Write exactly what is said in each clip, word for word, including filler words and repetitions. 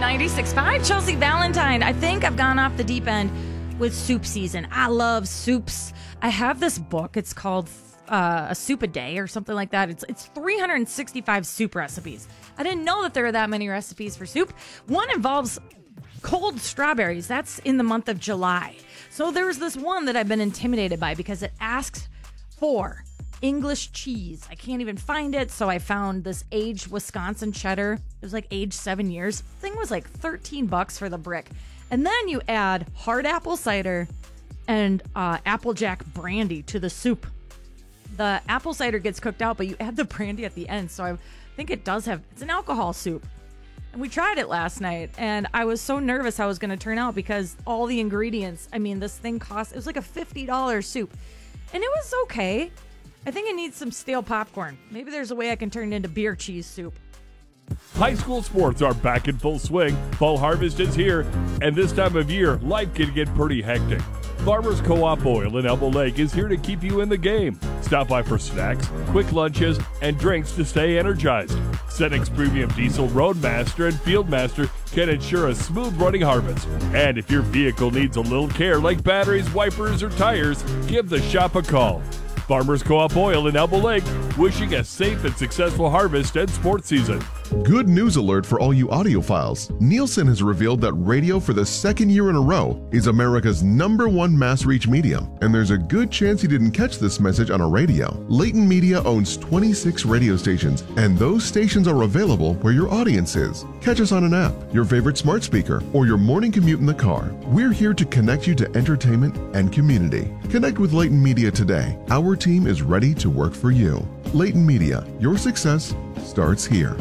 ninety-six point five. Chelsea Valentine. I think I've gone off the deep end with soup season. I love soups. I have this book. It's called uh, A Soup a Day or something like that. It's it's three hundred sixty-five soup recipes. I didn't know that there were that many recipes for soup. One involves cold strawberries. That's in the month of July. So there's this one that I've been intimidated by because it asks for English cheese. I can't even find it, so I found this aged Wisconsin cheddar. It was like aged seven years. The thing was like thirteen bucks for the brick. And then you add hard apple cider and uh, Applejack brandy to the soup. The apple cider gets cooked out, but you add the brandy at the end. So I think it does have, it's an alcohol soup. And we tried it last night, and I was so nervous how it was going to turn out because all the ingredients, I mean, this thing cost, it was like a fifty dollars soup. And it was okay. I think it needs some stale popcorn. Maybe there's a way I can turn it into beer cheese soup. High school sports are back in full swing. Fall harvest is here, and this time of year, life can get pretty hectic. Farmers Co-op Oil in Elbow Lake is here to keep you in the game. Stop by for snacks, quick lunches, and drinks to stay energized. Cenex Premium Diesel Roadmaster and Fieldmaster can ensure a smooth running harvest. And if your vehicle needs a little care like batteries, wipers, or tires, give the shop a call. Farmers Co-op Oil in Elbow Lake, wishing a safe and successful harvest and sports season. Good news alert for all you audiophiles. Nielsen has revealed that radio for the second year in a row is America's number one mass reach medium. And there's a good chance you didn't catch this message on a radio. Leighton Media owns twenty-six radio stations, and those stations are available where your audience is. Catch us on an app, your favorite smart speaker, or your morning commute in the car. We're here to connect you to entertainment and community. Connect with Leighton Media today. Our team is ready to work for you. Leighton Media, your success starts here.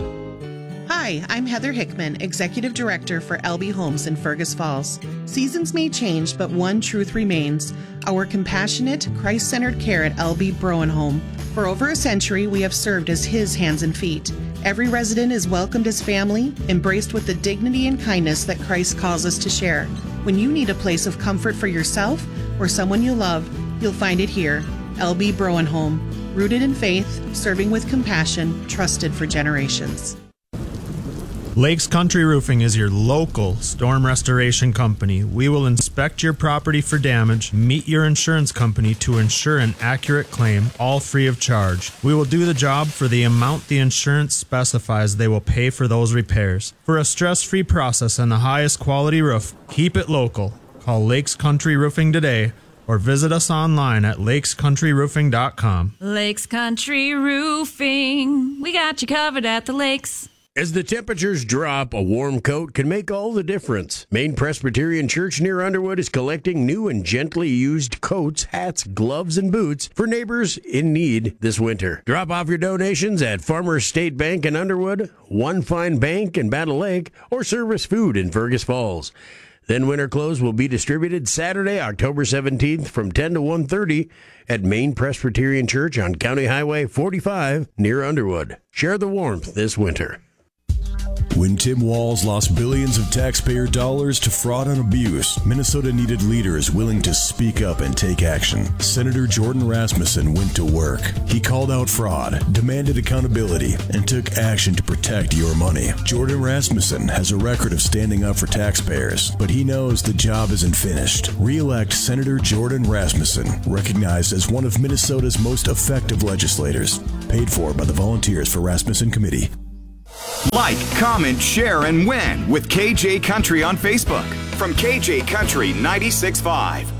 Hi, I'm Heather Hickman, Executive Director for L B Homes in Fergus Falls. Seasons may change, but one truth remains: our compassionate, Christ-centered care at L B Broen Home. For over a century, we have served as His hands and feet. Every resident is welcomed as family, embraced with the dignity and kindness that Christ calls us to share. When you need a place of comfort for yourself or someone you love, you'll find it here. L B Broen Home, rooted in faith, serving with compassion, trusted for generations. Lakes Country Roofing is your local storm restoration company. We will inspect your property for damage, meet your insurance company to ensure an accurate claim, all free of charge. We will do the job for the amount the insurance specifies they will pay for those repairs. For a stress-free process and the highest quality roof, keep it local. Call Lakes Country Roofing today or visit us online at lakes country roofing dot com. Lakes Country Roofing, we got you covered at the lakes. As the temperatures drop, a warm coat can make all the difference. Maine Presbyterian Church near Underwood is collecting new and gently used coats, hats, gloves, and boots for neighbors in need this winter. Drop off your donations at Farmers State Bank in Underwood, One Fine Bank in Battle Lake, or Service Food in Fergus Falls. Then winter clothes will be distributed Saturday, October seventeenth from ten to one thirty at Maine Presbyterian Church on County Highway forty-five near Underwood. Share the warmth this winter. When Tim Walz lost billions of taxpayer dollars to fraud and abuse, Minnesota needed leaders willing to speak up and take action. Senator Jordan Rasmussen went to work. He called out fraud, demanded accountability, and took action to protect your money. Jordan Rasmussen has a record of standing up for taxpayers, but he knows the job isn't finished. Re-elect Senator Jordan Rasmussen, recognized as one of Minnesota's most effective legislators. Paid for by the Volunteers for Rasmussen Committee. Like, comment, share, and win with K J Country on Facebook. From K J Country ninety-six point five.